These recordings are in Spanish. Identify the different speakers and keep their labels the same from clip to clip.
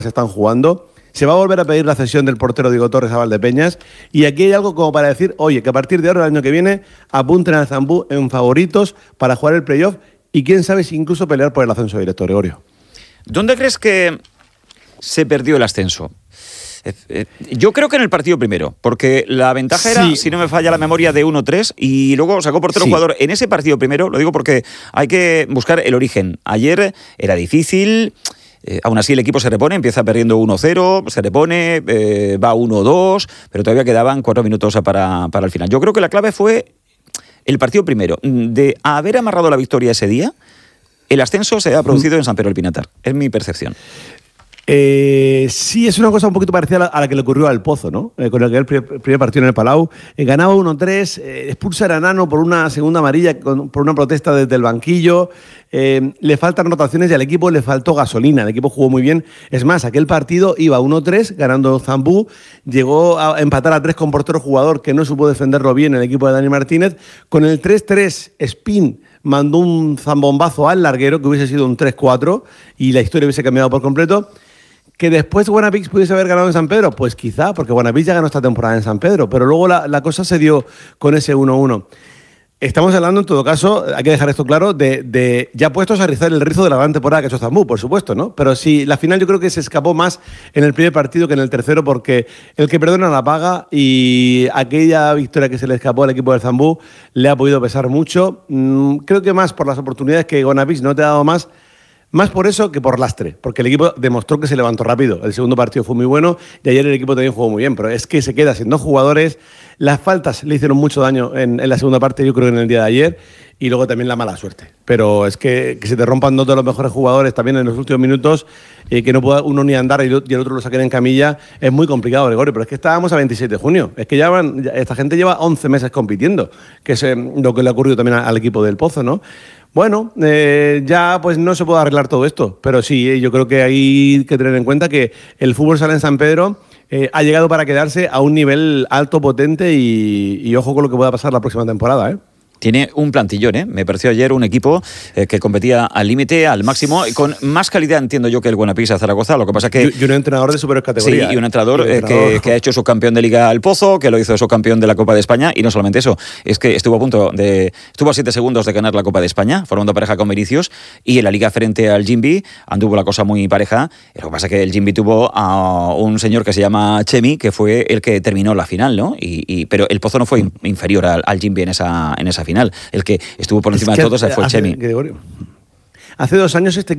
Speaker 1: se están jugando. Se va a volver a pedir la cesión del portero Diego Torres a Valdepeñas. Y aquí hay algo como para decir, oye, que a partir de ahora, el año que viene, apunten al Zambú en favoritos para jugar el playoff y quién sabe si incluso pelear por el ascenso directo, Gregorio.
Speaker 2: ¿Dónde crees que se perdió el ascenso? Yo creo que en el partido primero, porque la ventaja era, si no me falla la memoria, de 1-3 y luego sacó portero jugador en ese partido primero. Lo digo porque hay que buscar el origen. Ayer era difícil, aún así el equipo se repone, empieza perdiendo 1-0, se repone, va 1-2, pero todavía quedaban 4 minutos para el final. Yo creo que la clave fue el partido primero. De haber amarrado la victoria ese día, el ascenso se ha producido en San Pedro del Pinatar, es mi percepción.
Speaker 1: Sí, es una cosa un poquito parecida a la que le ocurrió al Pozo, ¿no? Con el primer partido en el Palau. Ganaba 1-3, expulsa a Nano por una segunda amarilla, por una protesta desde el banquillo. Le faltan rotaciones y al equipo le faltó gasolina. El equipo jugó muy bien. Es más, aquel partido iba 1-3, ganando Zambú. Llegó a empatar a 3 con portero jugador que no supo defenderlo bien el equipo de Dani Martínez. Con el 3-3, Spin mandó un zambombazo al larguero que hubiese sido un 3-4 y la historia hubiese cambiado por completo. ¿Que después Guanapix pudiese haber ganado en San Pedro? Pues quizá, porque Guanapix ya ganó esta temporada en San Pedro, pero luego la cosa se dio con ese 1-1. Estamos hablando, en todo caso, hay que dejar esto claro, de ya puestos a rizar el rizo de la gran temporada que ha hecho Zambú, por supuesto, ¿no? Pero sí, la final yo creo que se escapó más en el primer partido que en el tercero, porque el que perdona la paga y aquella victoria que se le escapó al equipo del Zambú le ha podido pesar mucho. Creo que más por las oportunidades que Guanapix no te ha dado más por eso que por lastre, porque el equipo demostró que se levantó rápido. El segundo partido fue muy bueno y ayer el equipo también jugó muy bien, pero es que se queda sin 2 jugadores. Las faltas le hicieron mucho daño en la segunda parte, yo creo que en el día de ayer, y luego también la mala suerte. Pero es que se te rompan 2 de los mejores jugadores también en los últimos minutos, que no pueda uno ni andar y el otro lo saquen en camilla, es muy complicado, Gregorio. Pero es que estábamos a 27 de junio, es que esta gente lleva 11 meses compitiendo, que es lo que le ha ocurrido también al equipo del Pozo, ¿no? Bueno, ya pues no se puede arreglar todo esto, pero sí, yo creo que hay que tener en cuenta que el fútbol sala en San Pedro ha llegado para quedarse a un nivel alto, potente y ojo con lo que pueda pasar la próxima temporada, ¿eh?
Speaker 2: Tiene un plantillón, ¿eh? Me pareció ayer un equipo que competía al límite, al máximo, y con más calidad, entiendo yo, que el Buenapisa Zaragoza. Lo que pasa es que...
Speaker 1: Y un entrenador de superior categoría.
Speaker 2: Sí, y un entrenador que ha hecho subcampeón de Liga al Pozo, que lo hizo subcampeón de la Copa de España, y no solamente eso, es que estuvo a 7 segundos de ganar la Copa de España, formando pareja con Mericios, y en la Liga frente al Jimby anduvo la cosa muy pareja. Lo que pasa es que el Jimby tuvo a un señor que se llama Chemi, que fue el que terminó la final, ¿no? Pero el Pozo no fue inferior al Jimby en esa final. El que estuvo por encima de todos fue Chemi.
Speaker 1: Gregorio, hace 2 años hace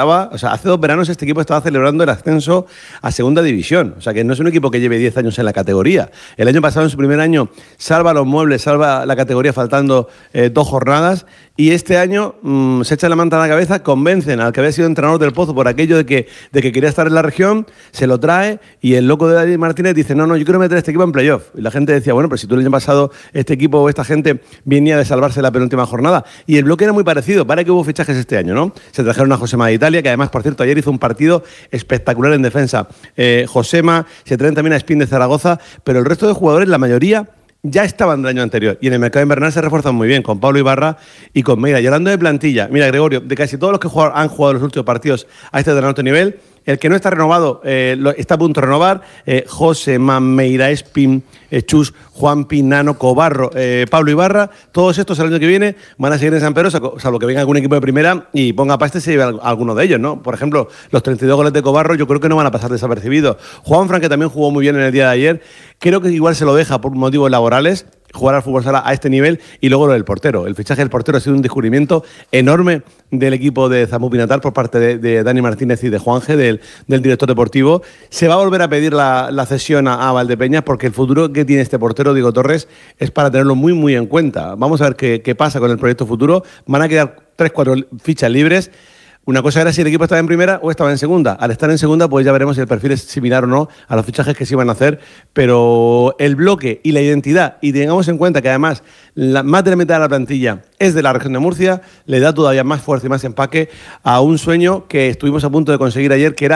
Speaker 1: 2 veranos este equipo estaba celebrando el ascenso a segunda división. O sea, que no es un equipo que lleve 10 años en la categoría. El año pasado, en su primer año, salva los muebles, salva la categoría faltando 2 jornadas. Y este año se echa la manta a la cabeza, convencen al que había sido entrenador del Pozo por aquello de que quería estar en la región, se lo trae y el loco de Dani Martínez dice, no, yo quiero meter a este equipo en playoff. Y la gente decía, bueno, pero si tú el año pasado este equipo o esta gente venía de salvarse la penúltima jornada. Y el bloque era muy parecido, para que hubo fichajes este año, ¿no? Se trajeron a Josema de Italia, que además, por cierto, ayer hizo un partido espectacular en defensa. Josema, se traen también a Spin de Zaragoza, pero el resto de jugadores, la mayoría, ya estaban del año anterior. Y en el mercado invernal se refuerzan muy bien con Pablo Ibarra y con Meira. Y hablando de plantilla, mira, Gregorio, de casi todos los que han jugado los últimos partidos a este tan alto nivel, el que no está renovado está a punto de renovar. José, Meira, Espín, Chus, Juan Pinano, Cobarro, Pablo Ibarra, todos estos el año que viene van a seguir en San Pedro, salvo que venga algún equipo de primera y ponga pasta y se lleve alguno de ellos, ¿no? Por ejemplo, los 32 goles de Cobarro yo creo que no van a pasar desapercibidos. Juanfran, que también jugó muy bien en el día de ayer, creo que igual se lo deja por motivos laborales, jugar al fútbol sala a este nivel, y luego lo del portero. El fichaje del portero ha sido un descubrimiento enorme del equipo de Zambú Pinatar por parte de Dani Martínez y de Juanje, del director deportivo. Se va a volver a pedir la cesión a Valdepeñas porque el futuro que tiene este portero, Diego Torres, es para tenerlo muy, muy en cuenta. Vamos a ver qué pasa con el proyecto futuro. Van a quedar 3-4 fichas libres. Una cosa era si el equipo estaba en primera o estaba en segunda. Al estar en segunda, pues ya veremos si el perfil es similar o no a los fichajes que se iban a hacer. Pero el bloque y la identidad, y tengamos en cuenta que además más de la mitad de la plantilla es de la región de Murcia, le da todavía más fuerza y más empaque a un sueño que estuvimos a punto de conseguir ayer, que era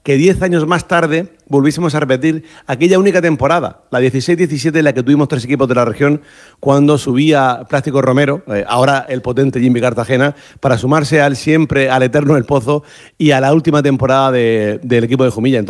Speaker 1: que 10 años más tarde volviésemos a repetir aquella única temporada, la 16-17, en la que tuvimos 3 equipos de la región, cuando subía Plástico Romero, ahora el potente Jimmy Cartagena, para sumarse al eterno El Pozo y a la última temporada del equipo de Jumilla.